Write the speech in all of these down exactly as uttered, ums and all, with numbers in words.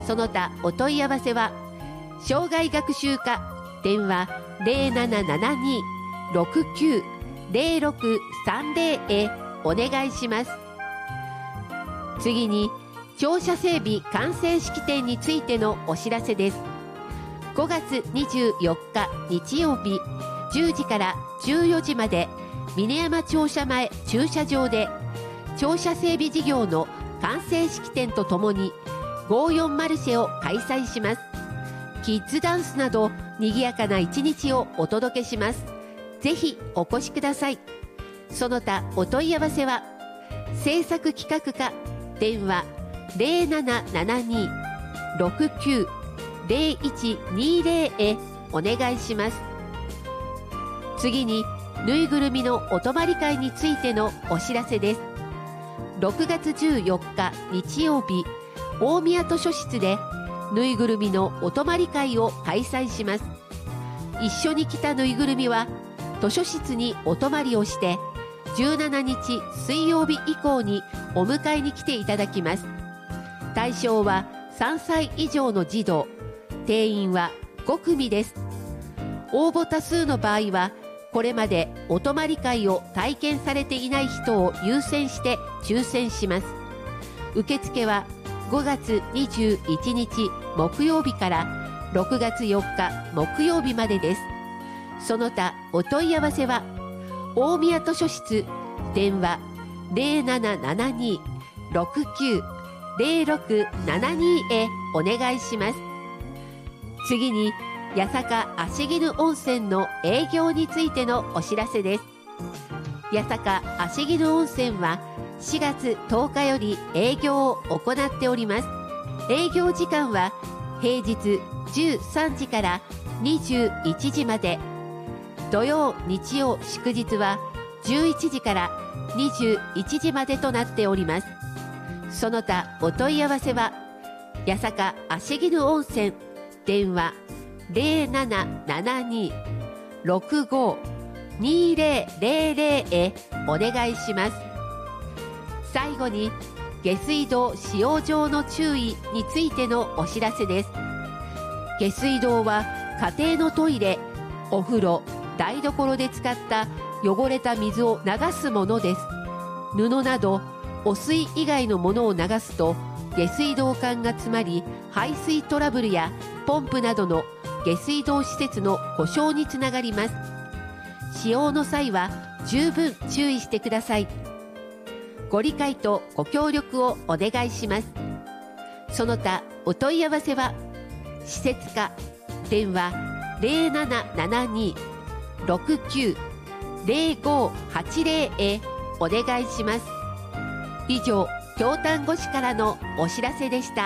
その他お問い合わせは障害学習課電話 ゼロななななに ろくきゅう ゼロろくさんゼロ へお願いします。次に庁舎整備完成式典についてのお知らせです。ごがつにじゅうよっか日曜日じゅうじからじゅうよじまで峰山庁舎前駐車場で庁舎整備事業の完成式典とともにごじゅうよんマルシェを開催します。キッズダンスなど賑やかな一日をお届けします。ぜひお越しください。その他お問い合わせは制作企画課電話 ゼロななななに ろくきゅう ゼロいちにゼロ へお願いします。次にぬいぐるみのお泊まり会についてのお知らせです。ろくがつじゅうよっか日曜日大宮図書室でぬいぐるみのお泊まり会を開催します。一緒に来たぬいぐるみは図書室にお泊まりをしてじゅうしちにち水曜日以降にお迎えに来ていただきます。対象はさんさい以上の児童、定員はごくみです。応募多数の場合はこれまでお泊まり会を体験されていない人を優先して抽選します。受付はごがつにじゅういちにち木曜日からろくがつよっか木曜日までです。その他お問い合わせは大宮図書室電話 ゼロななななに ろくきゅう ゼロろくななに へお願いします。次に八坂芦絹温泉の営業についてのお知らせです。八坂芦絹温泉はしがつとおかより営業を行っております。営業時間は平日じゅうさんじからにじゅういちじまで、土曜日曜祝日はじゅういちじからにじゅういちじまでとなっております。その他お問い合わせは八坂芦絹温泉電話 ゼロななななに ろくご にゼロゼロゼロ へお願いします。最後に下水道使用上の注意についてのお知らせです。下水道は家庭のトイレ、お風呂、台所で使った汚れた水を流すものです。布など汚水以外のものを流すと下水道管が詰まり排水トラブルやポンプなどの下水道施設の故障につながります。使用の際は十分注意してください。ご理解とご協力をお願いします。その他お問い合わせは施設課電話 ゼロななななに ろくきゅう ゼロごはちゼロ へお願いします。以上、京丹後市からのお知らせでした。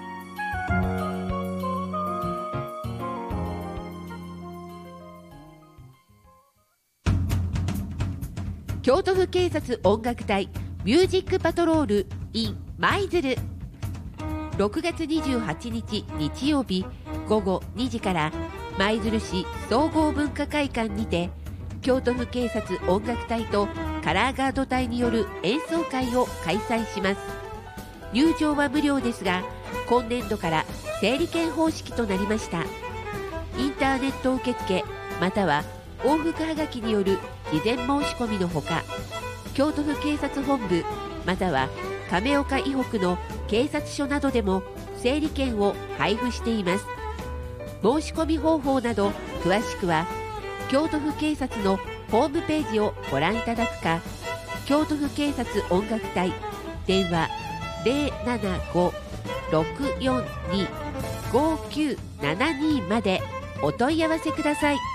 京都府警察音楽隊ミュージックパトロール in 舞鶴。ろくがつにじゅうはちにち日曜日ごごにじから舞鶴市総合文化会館にて京都府警察音楽隊とカラーガード隊による演奏会を開催します。入場は無料ですが今年度から整理券方式となりました。インターネット受付または往復はがきによる事前申し込みのほか、京都府警察本部または亀岡以北の警察署などでも整理券を配布しています。申し込み方法など詳しくは京都府警察のホームページをご覧いただくか、京都府警察音楽隊電話 ゼロななご ろくよんに ごきゅうななに までお問い合わせください。